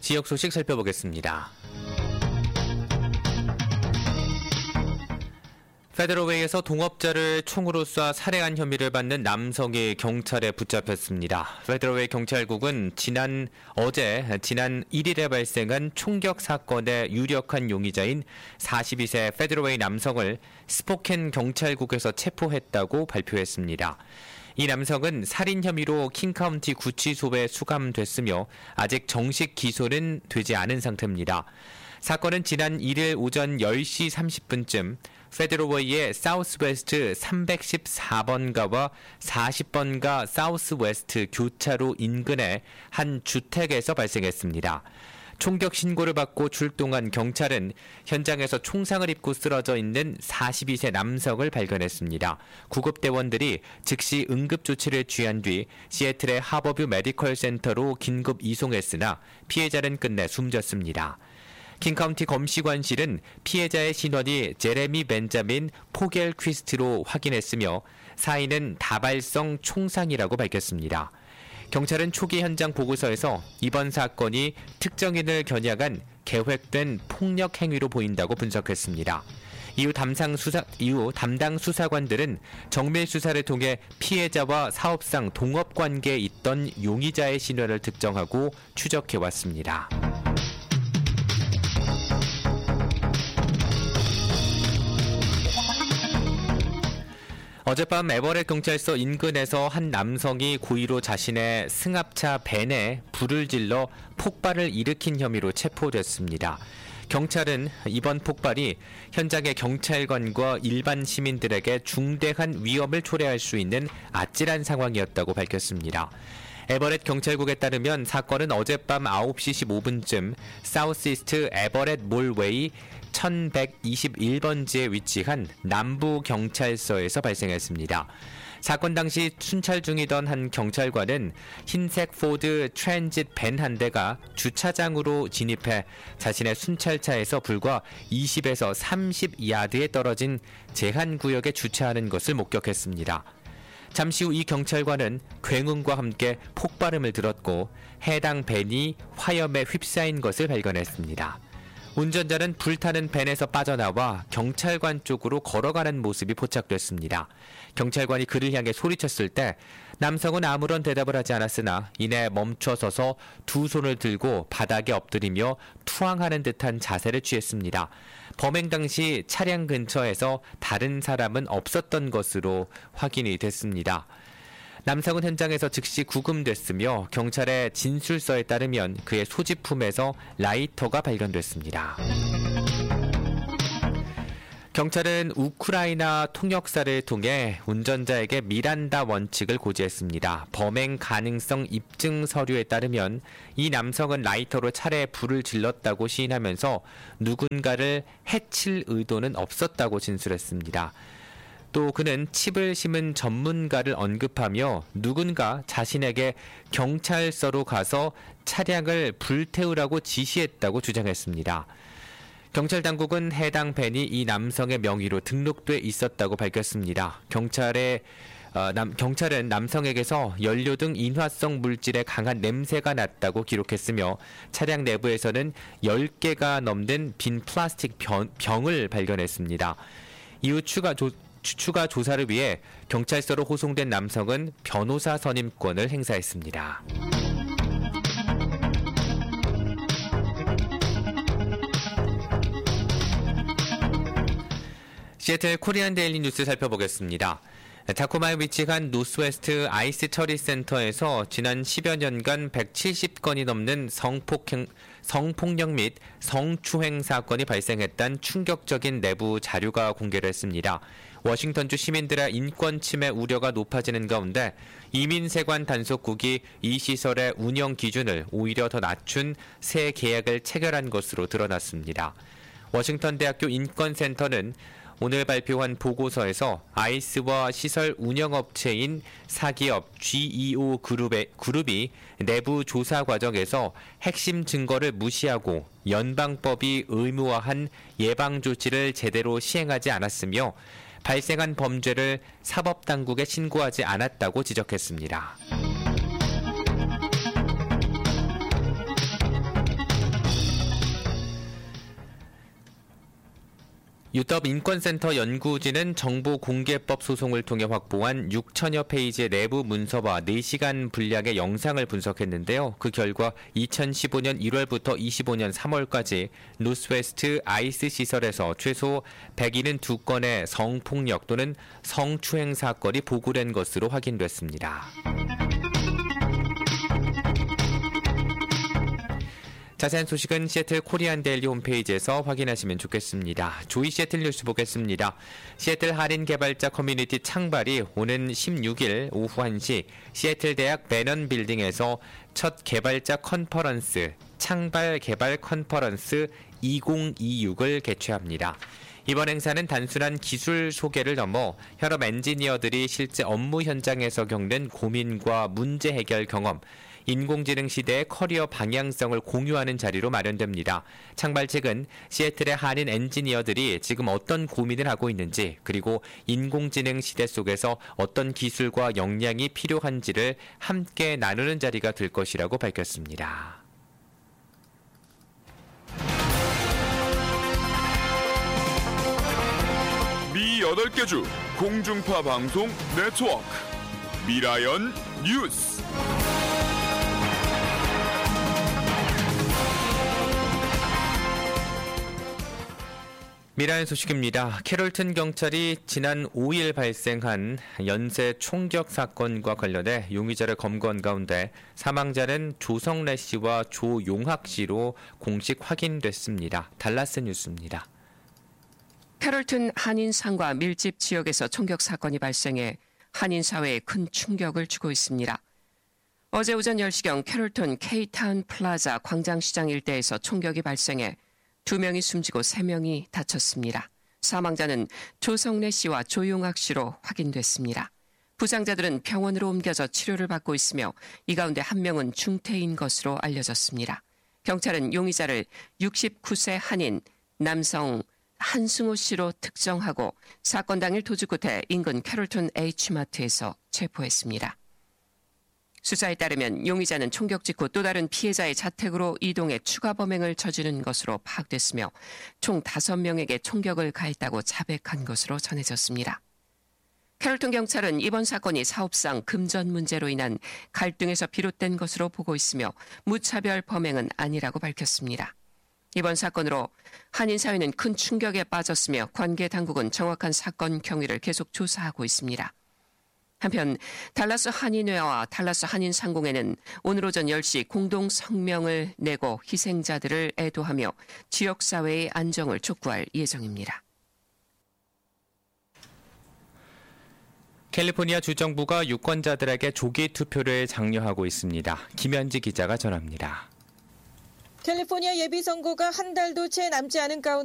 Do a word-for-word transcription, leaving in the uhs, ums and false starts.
지역 소식 살펴보겠습니다. 페더럴웨이에서 동업자를 총으로 쏴 살해한 혐의를 받는 남성이 경찰에 붙잡혔습니다. 페더럴웨이 경찰국은 지난 어제 지난 일 일에 발생한 총격 사건의 유력한 용의자인 사십이 세 페더럴웨이 남성을 스포켄 경찰국에서 체포했다고 발표했습니다. 이 남성은 살인 혐의로 킹카운티 구치소에 수감됐으며 아직 정식 기소는 되지 않은 상태입니다. 사건은 지난 일 일 오전 열 시 삼십 분쯤 페더럴웨이의 사우스웨스트 삼백십사 번가와 사십 번가 사우스웨스트 교차로 인근의 한 주택에서 발생했습니다. 총격 신고를 받고 출동한 경찰은 현장에서 총상을 입고 쓰러져 있는 사십이 세 남성을 발견했습니다. 구급대원들이 즉시 응급조치를 취한 뒤 시애틀의 하버뷰 메디컬 센터로 긴급 이송했으나 피해자는 끝내 숨졌습니다. 킹카운티 검시관실은 피해자의 신원이 제레미 벤자민 포겔 퀴스트로 확인했으며 사인은 다발성 총상이라고 밝혔습니다. 경찰은 초기 현장 보고서에서 이번 사건이 특정인을 겨냥한 계획된 폭력 행위로 보인다고 분석했습니다. 이후 담당 수사, 이후 담당 수사관들은 정밀 수사를 통해 피해자와 사업상 동업 관계에 있던 용의자의 신원을 특정하고 추적해왔습니다. 어젯밤 에버렛 경찰서 인근에서 한 남성이 고의로 자신의 승합차 벤에 불을 질러 폭발을 일으킨 혐의로 체포됐습니다. 경찰은 이번 폭발이 현장의 경찰관과 일반 시민들에게 중대한 위험을 초래할 수 있는 아찔한 상황이었다고 밝혔습니다. 에버렛 경찰국에 따르면 사건은 어젯밤 아홉 시 십오 분쯤 사우스이스트 에버렛 몰웨이 천백이십일 번지에 위치한 남부경찰서에서 발생했습니다. 사건 당시 순찰 중이던 한 경찰관은 흰색 포드 트랜짓 밴 한 대가 주차장으로 진입해 자신의 순찰차에서 불과 이십에서 삼십 야드에 떨어진 제한구역에 주차하는 것을 목격했습니다. 잠시 후 이 경찰관은 굉음과 함께 폭발음을 들었고 해당 밴이 화염에 휩싸인 것을 발견했습니다. 운전자는 불타는 밴에서 빠져나와 경찰관 쪽으로 걸어가는 모습이 포착됐습니다. 경찰관이 그를 향해 소리쳤을 때 남성은 아무런 대답을 하지 않았으나 이내 멈춰서서 두 손을 들고 바닥에 엎드리며 투항하는 듯한 자세를 취했습니다. 범행 당시 차량 근처에서 다른 사람은 없었던 것으로 확인이 됐습니다. 남성은 현장에서 즉시 구금됐으며 경찰의 진술서에 따르면 그의 소지품에서 라이터가 발견됐습니다. 경찰은 우크라이나 통역사를 통해 운전자에게 미란다 원칙을 고지했습니다. 범행 가능성 입증 서류에 따르면 이 남성은 라이터로 차례에 불을 질렀다고 시인하면서 누군가를 해칠 의도는 없었다고 진술했습니다. 또 그는 칩을 심은 전문가를 언급하며 누군가 자신에게 경찰서로 가서 차량을 불태우라고 지시했다고 주장했습니다. 경찰 당국은 해당 밴이 이 남성의 명의로 등록돼 있었다고 밝혔습니다. 경찰의 어, 남, 경찰은 남성에게서 연료 등 인화성 물질의 강한 냄새가 났다고 기록했으며 차량 내부에서는 열 개가 넘는 빈 플라스틱 병, 병을 발견했습니다. 이후 추가 조 추가 조사를 위해 경찰서로 호송된 남성은 변호사 선임권을 행사했습니다. 시애틀 코리안 데일리 뉴스 살펴보겠습니다. 타코마에 위치한 노스웨스트 아이스 처리 센터에서 지난 십여 년간 백칠십 건이 넘는 성폭행, 성폭력 및 성추행 사건이 발생했다는 충격적인 내부 자료가 공개됐습니다. 워싱턴주 시민들의 인권 침해 우려가 높아지는 가운데 이민세관 단속국이 이 시설의 운영 기준을 오히려 더 낮춘 새 계약을 체결한 것으로 드러났습니다. 워싱턴 대학교 인권센터는 오늘 발표한 보고서에서 아이스와 시설 운영업체인 사기업 지이오 그룹의, 그룹이 내부 조사 과정에서 핵심 증거를 무시하고 연방법이 의무화한 예방조치를 제대로 시행하지 않았으며 발생한 범죄를 사법당국에 신고하지 않았다고 지적했습니다. 유럽 인권센터 연구진은 정보공개법 소송을 통해 확보한 육천여 페이지의 내부 문서와 네 시간 분량의 영상을 분석했는데요. 그 결과 이천십오년 일월부터 이십오년 삼월까지 노스웨스트 아이스 시설에서 최소 백칠십이 건의 성폭력 또는 성추행 사건이 보고된 것으로 확인됐습니다. 자세한 소식은 시애틀 코리안 데일리 홈페이지에서 확인하시면 좋겠습니다. 조이 시애틀 뉴스 보겠습니다. 시애틀 할인 개발자 커뮤니티 창발이 오는 십육일 오후 한 시 시애틀 대학 배넌 빌딩에서 첫 개발자 컨퍼런스, 창발 개발 컨퍼런스 이천이십육을 개최합니다. 이번 행사는 단순한 기술 소개를 넘어 현업 엔지니어들이 실제 업무 현장에서 겪는 고민과 문제 해결 경험, 인공지능 시대의 커리어 방향성을 공유하는 자리로 마련됩니다. 창발책은 시애틀의 한인 엔지니어들이 지금 어떤 고민을 하고 있는지, 그리고 인공지능 시대 속에서 어떤 기술과 역량이 필요한지를 함께 나누는 자리가 될 것이라고 밝혔습니다. 미 여덟 개 주 공중파 방송 네트워크 미라연 뉴스. 미라연 소식입니다. 캐롤튼 경찰이 지난 오일 발생한 연쇄 총격 사건과 관련해 용의자를 검거한 가운데 사망자는 조성래 씨와 조용학 씨로 공식 확인됐습니다. 달라스 뉴스입니다. 캐롤튼 한인상가 밀집 지역에서 총격 사건이 발생해 한인 사회에 큰 충격을 주고 있습니다. 어제 오전 열 시경 캐롤튼 케이타운 플라자 광장시장 일대에서 총격이 발생해 두 명이 숨지고 세 명이 다쳤습니다. 사망자는 조성래 씨와 조용학 씨로 확인됐습니다. 부상자들은 병원으로 옮겨져 치료를 받고 있으며 이 가운데 한 명은 중태인 것으로 알려졌습니다. 경찰은 용의자를 육십구 세 한인 남성 한승호 씨로 특정하고 사건 당일 도주 끝에 인근 캐롤튼 H마트에서 체포했습니다. 수사에 따르면 용의자는 총격 직후 또 다른 피해자의 자택으로 이동해 추가 범행을 저지른 것으로 파악됐으며 총 다섯 명에게 총격을 가했다고 자백한 것으로 전해졌습니다. 캐롤튼 경찰은 이번 사건이 사업상 금전 문제로 인한 갈등에서 비롯된 것으로 보고 있으며 무차별 범행은 아니라고 밝혔습니다. 이번 사건으로 한인 사회는 큰 충격에 빠졌으며 관계 당국은 정확한 사건 경위를 계속 조사하고 있습니다. 한편 달라스 한인회와 달라스 한인상공회는 오늘 오전 열 시 공동 성명을 내고 희생자들을 애도하며 지역사회의 안정을 촉구할 예정입니다. 캘리포니아 주정부가 유권자들에게 조기 투표를 장려하고 있습니다. 김현지 기자가 전합니다. 캘리포니아 예비선거가 한 달도 채 남지 않은 가운데